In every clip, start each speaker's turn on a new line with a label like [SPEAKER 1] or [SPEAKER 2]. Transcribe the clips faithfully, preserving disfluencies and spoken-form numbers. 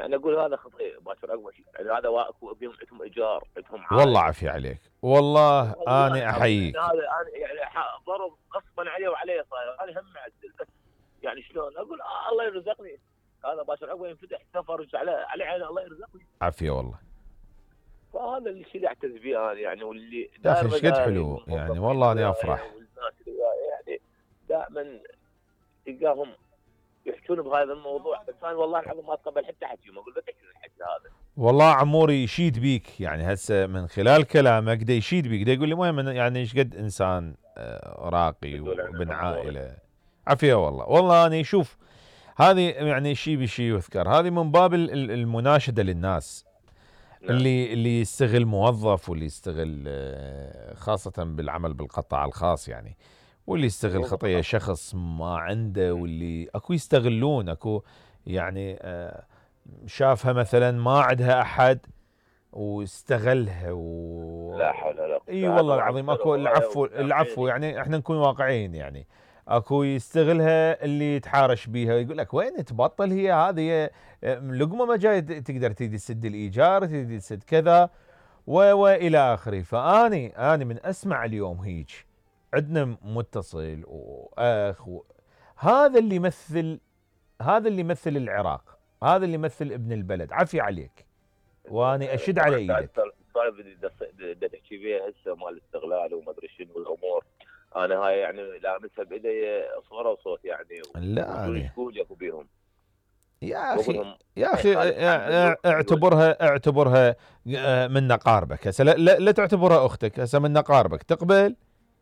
[SPEAKER 1] يعني اقول هذا خطير باكر اقوى شيء، يعني هذا واقف بيهم عندهم ايجار عندهم
[SPEAKER 2] والله
[SPEAKER 1] عائله.
[SPEAKER 2] عافية عليك والله.
[SPEAKER 1] والله
[SPEAKER 2] انا
[SPEAKER 1] العظيم يعني
[SPEAKER 2] احييك.
[SPEAKER 1] هذا انا يعني ضرب غصبا عليه وعليه صاير، انا هم معدل بس يعني شلون اقول آه الله يرزقني. هذا باكر عقب ينفتح سفر على على عينه الله يرزقني.
[SPEAKER 2] عافية والله
[SPEAKER 1] فهذا الشيء اللي اعتز به انا يعني، واللي
[SPEAKER 2] يا اخي
[SPEAKER 1] دائما
[SPEAKER 2] ايش قد
[SPEAKER 1] مداري
[SPEAKER 2] حلو يعني،
[SPEAKER 1] الموظفين
[SPEAKER 2] والله
[SPEAKER 1] اللي
[SPEAKER 2] اني
[SPEAKER 1] وياي
[SPEAKER 2] افرح.
[SPEAKER 1] والناس اللي وياي يعني دائما تلقاهم يحكون بهذا الموضوع، بس انا والله العظيم ما اتقبل حتى حكيهم، اقول بتحكي الحكي هذا.
[SPEAKER 2] والله عموري يشيد بيك يعني، هسه من خلال كلامك دا يشيد بيك، دا يقول لي مهم يعني ايش قد انسان آه، راقي
[SPEAKER 1] يقول انا
[SPEAKER 2] وابن
[SPEAKER 1] عموري.
[SPEAKER 2] عائله. عافيه والله. والله انا شوف هذه يعني شيء بشيء يذكر، هذه من باب ال- ال- المناشده للناس
[SPEAKER 1] نعم.
[SPEAKER 2] اللي اللي يستغل موظف، واللي يستغل آه، خاصه بالعمل بالقطاع الخاص يعني، واللي يستغل
[SPEAKER 1] مو
[SPEAKER 2] خطيه
[SPEAKER 1] بالخاص.
[SPEAKER 2] شخص ما عنده، واللي اكو يستغلون، اكو يعني آه، شافها مثلا ما عندها احد واستغلها و...
[SPEAKER 1] لا حول ولا
[SPEAKER 2] اي
[SPEAKER 1] قوه، هذا
[SPEAKER 2] والله
[SPEAKER 1] واحد
[SPEAKER 2] العظيم
[SPEAKER 1] يصير
[SPEAKER 2] اكو
[SPEAKER 1] هوايه
[SPEAKER 2] العفو
[SPEAKER 1] وقدام
[SPEAKER 2] العفو
[SPEAKER 1] عيني.
[SPEAKER 2] يعني احنا نكون واقعيين يعني. اكو يستغلها اللي يتحارش بيها، يقول لك وين تبطل هي هذه لقمه ما جاي تقدر تيجي تسد الايجار، تيجي تسد كذا و والى اخره. فاني اني من اسمع اليوم هيك عندنا متصل واخ و... هذا اللي يمثل، هذا اللي يمثل العراق، هذا اللي يمثل ابن البلد. عافية عليك واني اشد على
[SPEAKER 1] طبعا انت
[SPEAKER 2] ايدك.
[SPEAKER 1] السالفه اللي بدك تحكي فيها هسه مال الاستغلال وما ادري شنو الامور، انا هاي يعني لامسها بايدي صوره وصوت يعني،
[SPEAKER 2] لا
[SPEAKER 1] وشنو
[SPEAKER 2] أنا
[SPEAKER 1] شكون ياكو بيهم
[SPEAKER 2] يا
[SPEAKER 1] واقول
[SPEAKER 2] اخي
[SPEAKER 1] لهم
[SPEAKER 2] يا
[SPEAKER 1] ما
[SPEAKER 2] اخي
[SPEAKER 1] يخالف حملوا حملوا.
[SPEAKER 2] اعتبرها اعتبرها من نقاربك هسه، لا, لا, لا تعتبرها اختك هسه، من نقاربك تقبل.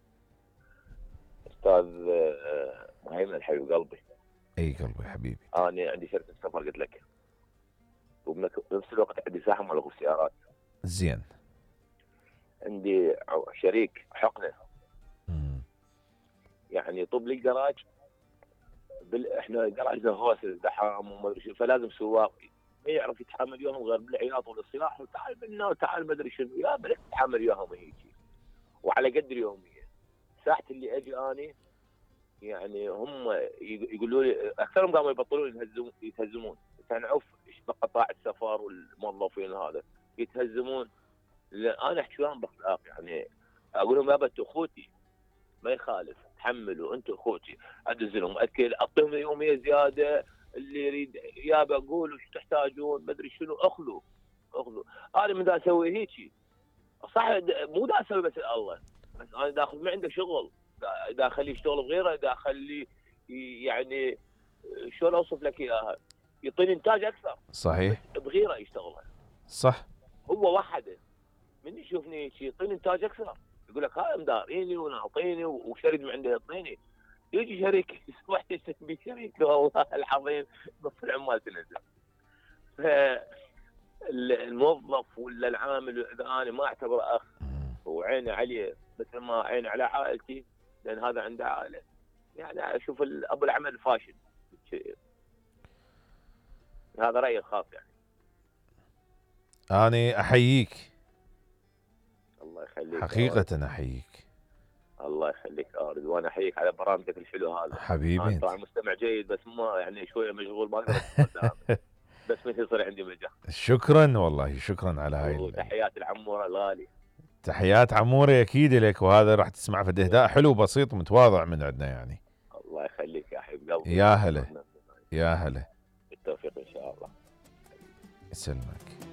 [SPEAKER 1] استاذ آه، مهيمن الحبيب قلبي،
[SPEAKER 2] اي قلبي حبيبي.
[SPEAKER 1] انا عندي شركه سفر قلت لك، وبنفس الوقت عندي ساحه مال السيارات،
[SPEAKER 2] زين.
[SPEAKER 1] عندي شريك حقنه
[SPEAKER 2] مم.
[SPEAKER 1] يعني طب لي جراج بال... احنا جراجنا هوس دحام وما ادري شنو، فلازم سواق ما يعرف يتحمل وياهم غير بالعياط والاصلاح، وتعال منا وتعال ما ادري شنو، يا بلا تتحمل وياهم هيك وعلى قدر يوميه. ساعه اللي اجي اني يعني هم يقولوا لي اكثرهم قاموا يبطلون يتهزمون يتهزمون تنعف قطاع السفر والموظفين هذا يتهزمون. لا انا احكي وياهم باخلاق يعني، اقول لهم يابا انتم اخوتي ما يخالف تحملوا، انتم اخوتي ادز لهم اكل اعطيهم يوميه زياده، اللي يريد يابا قولوا ايش تحتاجون ما ادري شنو، اخذوا اخذوا. انا من دا اسوي هيك صح، مو دا اسوي بس الله، بس انا دا اخذ ما عنده شغل، دا اخليه يشتغل بغيره، دا اخليه يعني شلون اوصف لك اياها، يعطيني انتاج اكثر
[SPEAKER 2] صحيح.
[SPEAKER 1] بس بغيره يشتغلها.
[SPEAKER 2] صح.
[SPEAKER 1] هو وحده من يشوفني هيك يعطيني انتاج اكثر، يقول لك هاي مداريني ونعطيني وشريد من عنده يعطيني، يجي شريك واحد يسمي شريك والله العظيم نص العمال تنزل. فالموظف ولا العامل اذا انا ما اعتبره اخ وعيني عليه مثل ما عيني على عائلتي، لان هذا عنده عائله، يعني اشوف ابو العمل فاشل. هذا رايي الخاص يعني.
[SPEAKER 2] اني احييك
[SPEAKER 1] الله يخليك
[SPEAKER 2] حقيقة، احييك.
[SPEAKER 1] الله يخليك يا رضوان، وانا احييك على برامجك الحلو هذا.
[SPEAKER 2] حبيبي
[SPEAKER 1] انا
[SPEAKER 2] انت.
[SPEAKER 1] طبعا مستمع جيد بس ما يعني شويه مشغول ما اقدر اتصل بس متى يصير عندي مجال.
[SPEAKER 2] شكرا والله، شكرا على هاي ال...
[SPEAKER 1] وتحيات العموره الغالي.
[SPEAKER 2] تحيات عموري اكيد لك، وهذا راح تسمع في اهداء حلو بسيط متواضع من عندنا يعني.
[SPEAKER 1] الله يخليك يا حبيب قلبي.
[SPEAKER 2] يا هلا يا هلا.
[SPEAKER 1] بالتوفيق ان شاء الله.
[SPEAKER 2] يسلمك.